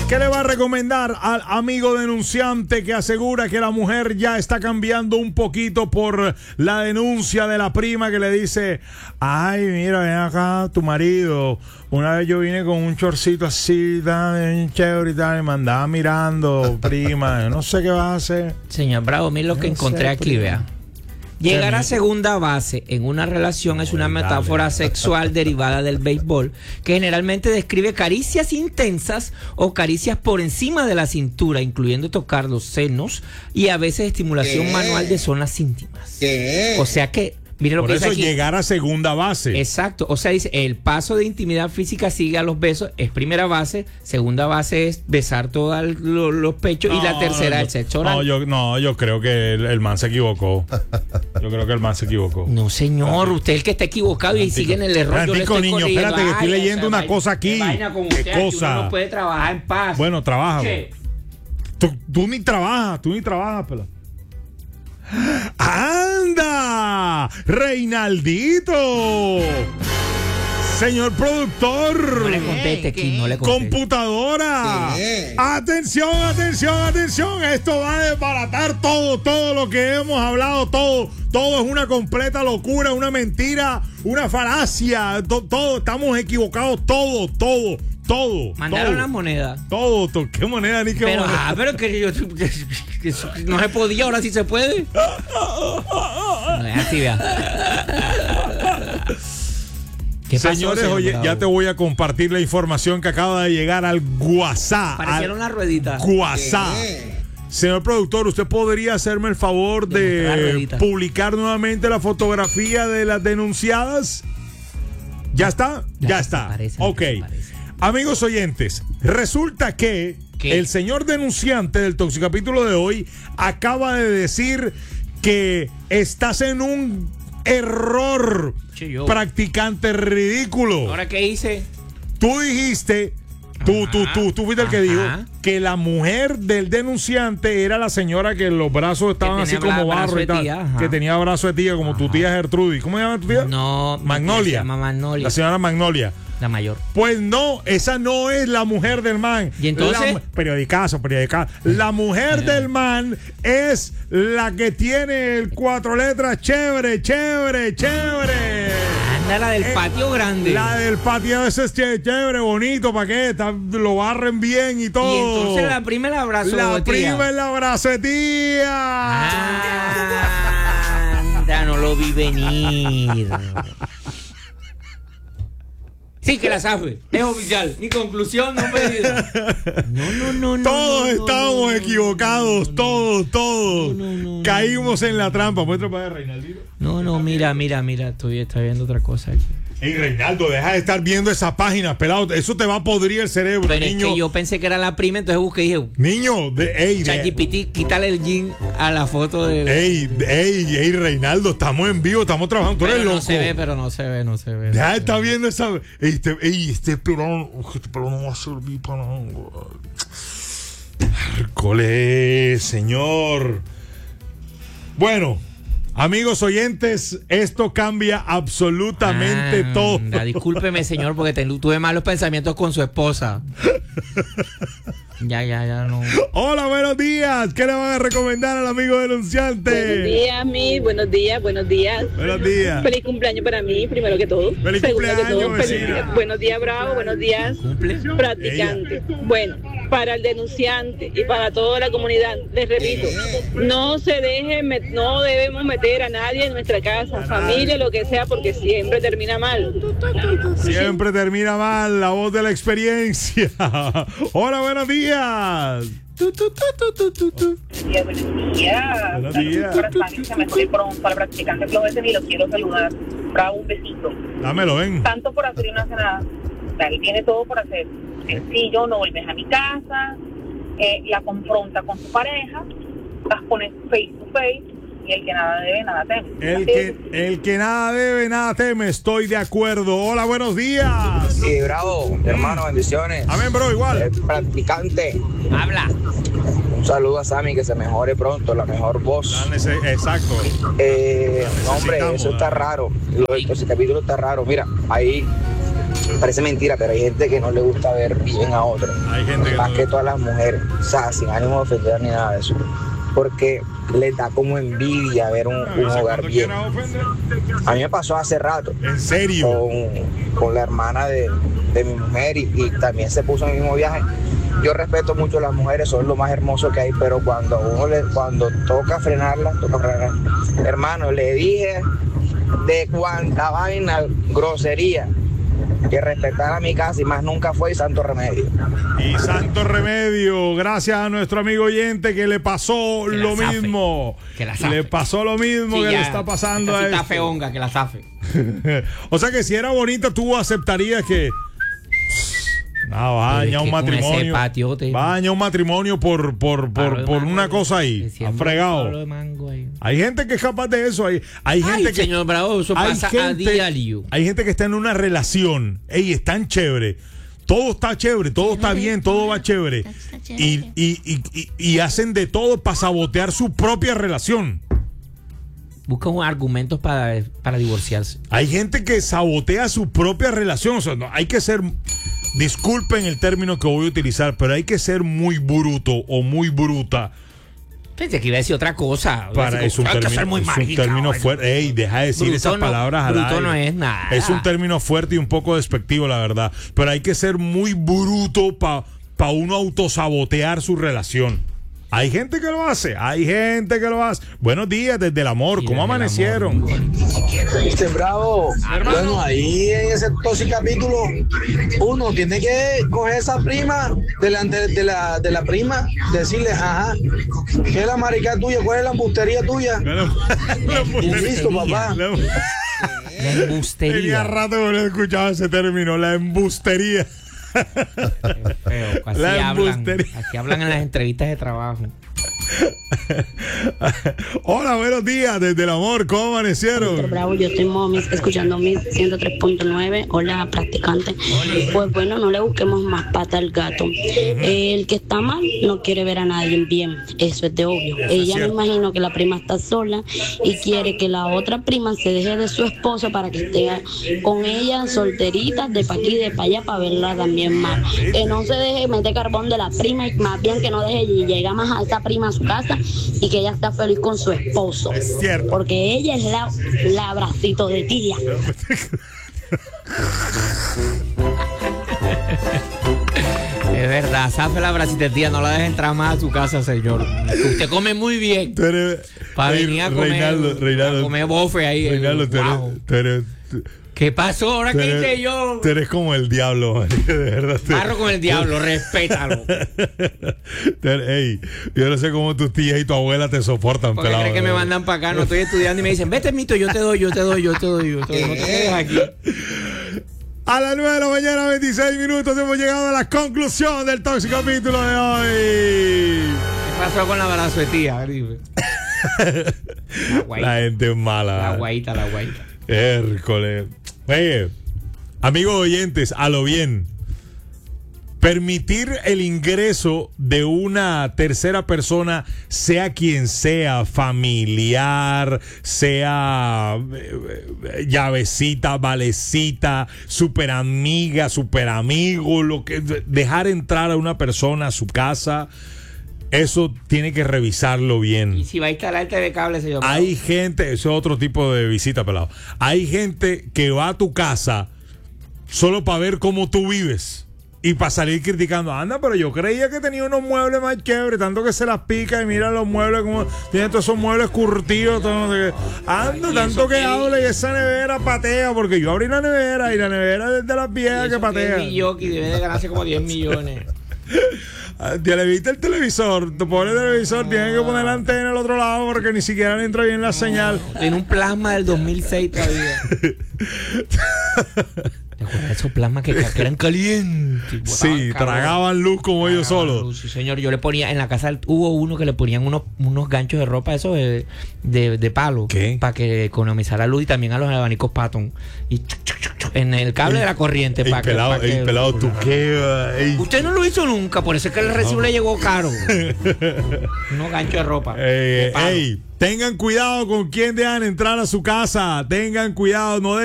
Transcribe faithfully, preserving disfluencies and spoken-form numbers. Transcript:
¿Qué le va a recomendar al amigo denunciante que asegura que la mujer ya está cambiando un poquito por la denuncia de la prima que le dice, ay, mira, ven acá, tu marido, una vez yo vine con un chorcito así, tan chévere y tal, y me andaba mirando, prima, no sé qué vas a hacer. Señor Bravo, mire lo que No encontré sé, aquí, prima. vea. Llegar a segunda base en una relación es una metáfora sexual derivada del béisbol que generalmente describe caricias intensas o caricias por encima de la cintura, incluyendo tocar los senos y a veces estimulación ¿Qué? manual de zonas íntimas. ¿Qué? O sea que, mire lo Por que eso dice aquí. llegar a segunda base. Exacto, o sea, dice, el paso de intimidad física sigue a los besos, es primera base, segunda base es besar todos lo, los pechos y la tercera no, el sexo oral. No, yo, no, yo creo que el, el man se equivocó. Yo creo que el man se equivocó. No, señor, usted es el que está equivocado y sigue en el error. Yo le Antico, estoy niño, corrigiendo. espérate que estoy Ay, leyendo esa una vaina- cosa aquí. qué vaina con ¿Qué usted, aquí cosa? uno no puede trabajar en paz. Bueno, trabaja. ¿Qué? Tú, tú ni trabajas, tú ni trabajas, pela. ¡Anda! ¡Reinaldito! Señor productor. No le conteste aquí, no le conteste. Computadora. ¿Qué? Atención, atención, atención. Esto va a desbaratar todo, todo lo que hemos hablado, todo. Todo es una completa locura, una mentira, una falacia. To- todo, estamos equivocados, todo, todo, todo. Mandaron todo. las monedas. Todo, todo. ¿Qué moneda ni qué Pero, moneda? ah, pero que yo que eso no se podía, ahora sí se puede. No es así, vea. ¿Qué pasó, Señores, señor oye, Bravo? ya te voy a compartir la información que acaba de llegar al WhatsApp. Parecieron al las rueditas. WhatsApp. ¿Qué? Señor productor, ¿usted podría hacerme el favor De mostrar la de ruedita. publicar nuevamente la fotografía de las denunciadas? ¿Ya está? Ya, Ya está. desaparece, Ok. desaparece. Amigos oyentes, resulta que ¿Qué? el señor denunciante del Toxicapítulo de hoy acaba de decir que estás en un error, Che, yo. practicante ridículo. ¿Ahora qué hice? Tú dijiste, tú, tú, tú, tú fuiste el que Ajá. dijo que la mujer del denunciante era la señora que los brazos estaban así tenía como bra- barro brazo y de tal. tía, ajá. Que tenía brazo de tía, como tu tía Gertrudis. ¿Cómo se llama tu tía? No, mi tía Magnolia. se llama Magnolia. La señora Magnolia. La mayor. Pues no, esa no es la mujer del man. ¿Y entonces? La, periodicazo, periodicazo. La mujer del man es la que tiene el cuatro letras chévere, chévere, chévere. Anda, la del Eh, patio grande. La del patio ese es ché- chévere, bonito, ¿para qué? Está- lo barren bien y todo. Y entonces la prima el abrazo. La de tía. prima es la bracetía. Ah, anda, no lo vi venir. Sí, que la sabe. Es oficial. Mi conclusión no pedida. No, no, no, no. Todos no, no, estábamos no, no, equivocados, no, no, todos, todos. No, no, no, Caímos en la trampa. Muestra para Reinaldito. No, no, mira, mira, mira. Estoy, estoy viendo otra cosa aquí. Ey, Reinaldo, deja de estar viendo esas páginas, pelado. Eso te va a podrir el cerebro, Pero niño. es que yo pensé que era la prima, entonces busqué y dije, Niño, de, ey, de- ChatGPT, quítale el jean a la foto de. ey, ey, ey, Reinaldo, estamos en vivo, estamos trabajando. Tú eres Pero loco. no se ve, pero no se ve, no se ve. Deja no de se estar ve. viendo esa. Ey, este, ey, este pelón, este pelón no va a servir para nada. Hércules, señor. Bueno, amigos oyentes, esto cambia absolutamente Ah, todo. anda, discúlpeme, señor, porque te- tuve malos pensamientos con su esposa. Ya, ya, ya, no. Hola, buenos días. ¿Qué le van a recomendar al amigo denunciante? Buenos días, mi, buenos días, buenos días. Buenos días. Feliz cumpleaños para mí, primero que todo. Feliz Segundo que cumpleaños, todo, feliz- vecina. buenos días, Bravo, buenos días, ¿Cumple? practicante. Bueno, para el denunciante y para toda la comunidad, les repito, no se dejen, met- no debemos meter a nadie en nuestra casa, familia, lo que sea, porque siempre termina mal. Siempre termina mal la voz de la experiencia. Hola, buenos días. Tu, tu, tu, tu, tu, tu, tu. Buenos días. Buenos días. Para Spanish, se mejore pronto. Para practicantes flow ese ni los quiero saludar. Bravo, un besito. Dámelo, ven. Tanto por hacer y no hace nada. O sea, él tiene todo por hacer. Sencillo, no vuelves a mi casa, eh, la confronta con su pareja, las pones face to face y el que nada debe, nada teme. El que, el que nada debe, nada teme. Estoy de acuerdo. Hola, buenos días. Sí, bravo, hermano, bendiciones. Amén, bro, igual. El practicante. Habla. Un saludo a Sammy, que se mejore pronto, la mejor voz. Dale ese- Exacto. Eh, La no, hombre, necesitamos, eso está ¿eh? raro. Lo del ese capítulo está raro. Mira, ahí parece mentira, pero hay gente que no le gusta ver bien a otro. Hay gente que más no que le- todas las mujeres, o sea, sin ánimo de ofender ni nada de eso, porque les da como envidia ver un, un Avisa hogar cuando bien. quieras ofender. A mí me pasó hace rato En serio. con, con la hermana de, de mi mujer y, y también se puso en el mismo viaje. Yo respeto mucho a las mujeres, son lo más hermoso que hay, pero cuando uno le, cuando toca frenarlas, toca frenarlas. Hermano, le dije de cuánta vaina, grosería, que respetara mi casa y más nunca fue y santo remedio. Y santo remedio, gracias a nuestro amigo oyente que le pasó Que la lo zafe, mismo. que la zafe. Le pasó lo mismo Sí, que ya, le está pasando esta a sí está este. feonga, que la zafe. O sea que si era bonita, tú aceptarías que. No, va a Pero es dañar un que con ese matrimonio. patiote- Va a dañar un matrimonio por, por, por, Palo de por mango, una cosa ahí. que Ha siempre fregado. palo de mango ahí. Hay gente que es capaz de eso. Hay, hay Ay, gente que. señor Bravo, eso hay pasa a gente- diario. Hay gente que está en una relación. Ey, es tan chévere. Todo está chévere, todo está bien, todo va chévere. Y, y, y, y, y hacen de todo para sabotear su propia relación. Buscan argumentos para, para divorciarse. Hay gente que sabotea su propia relación. O sea, no, hay que ser. Disculpen el término que voy a utilizar, pero hay que ser muy bruto o muy bruta. Pensé que iba a decir otra cosa. Para, es un Hay que ser término, muy es un marica, término oye. fuerte. Ey, deja de decir Bruto esas no- palabras al bruto aire. no es nada. Es un término fuerte y un poco despectivo, la verdad. Pero hay que ser muy bruto para pa uno autosabotear su relación. Hay gente que lo hace, hay gente que lo hace. Buenos días desde el amor, Sí, ¿cómo desde el amanecieron? amor. Mister Bravo, bueno, ahí en ese tóxico capítulo, uno tiene que coger esa prima delante de la, de la prima, decirle, ajá, ¿qué es la marica tuya? ¿Cuál es la embustería tuya? Y listo, papá. La- La Tenía embustería. rato que no escuchaba ese término, la embustería. Feo, así La hablan, embustería. así hablan en las entrevistas de trabajo. Hola, buenos días desde el amor, ¿cómo Mister amanecieron? Bravo, yo estoy momis escuchando mi ciento tres punto nueve. Hola, practicante. Pues bueno, no le busquemos más pata al gato. El que está mal no quiere ver a nadie bien. Eso es de obvio. Ella me imagino que la prima está sola y quiere que la otra prima se deje de su esposo para que esté con ella solterita de pa' aquí y de pa' allá para verla también mal. Que no se deje meter carbón de la prima y más bien que no deje llegar más a esa prima a su casa y que ella está feliz con su esposo. Es cierto. Porque ella es la, la bracito de tía. Es verdad, zafe la bracitería, no la deje entrar más a su casa, señor. Usted come muy bien. Tú eres- Para Ey, venir a comer, Reinaldo, Reinaldo, a comer bofe ahí. Reinaldo, tú eres- Wow. tú eres- ¿Qué pasó? ¿Ahora tú qué eres- hice yo? tú eres como el diablo, marico, de verdad. tú- Barro con el diablo, respétalo. Tú eres- Ey, yo no sé cómo tus tías y tu abuela te soportan, Porque pelado. creen que me de mandan para acá, no estoy estudiando y me dicen, vete mito, yo te doy, yo te doy, yo te doy, yo te doy. No te quedes aquí. A las nueve de la mañana, veintiséis minutos, hemos llegado a la conclusión del tóxico capítulo de hoy. ¿Qué pasó con la brazuetía? Dime. La guaita, La gente es mala. la guaita, la guaita. Hércules. Oye, amigos oyentes, a lo bien. Permitir el ingreso de una tercera persona, sea quien sea, familiar, sea eh, eh, llavecita, valecita, super amiga, super amigo, lo que dejar entrar a una persona a su casa, eso tiene que revisarlo bien. Y si va a instalar T V cable, señor. Hay gente, eso es otro tipo de visita, pelado. Hay gente que va a tu casa solo para ver cómo tú vives y para salir criticando. Anda, pero yo creía que tenía unos muebles más chéveres, tanto que se las pica y mira los muebles como tiene todos esos muebles curtidos. Todo, no sé qué. Anda, ¿Y tanto eso que qué? habla y esa nevera patea, porque yo abrí la nevera y la nevera es de las viejas que patea. Mi jockey debe de ganarse como diez millones. Ah, ¿ya le viste el televisor? Tu pobre televisor tiene que poner la antena al otro lado porque ni siquiera le entra bien la señal. Tiene un plasma del dos mil seis todavía. ¿Te acuerdas de esos plasmas que, que eran calientes? Sí, Botaban calor. tragaban luz como ellos Tragaban solos. luz, sí, señor. Yo le ponía, en la casa hubo uno que le ponían unos, unos ganchos de ropa, esos de, de, de palo. ¿Qué? Para que economizara luz y también a los abanicos Patton. Y chuc, chuc, chuc, chuc, en el cable de la corriente. Ey, para que, pelado, pa' que- ey, pelado, tú qué. ey. Usted no lo hizo nunca, por eso es que el recibo le llegó caro. Unos ganchos de ropa. Eh, de palo. ey, tengan cuidado con quién dejan entrar a su casa. Tengan cuidado, no dejen